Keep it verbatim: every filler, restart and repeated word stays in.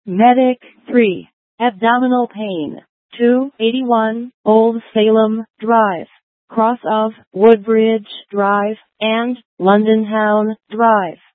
Medic three. Abdominal pain. two eighty-one Old Salem Drive, cross of Woodbridge Drive and London Town Drive.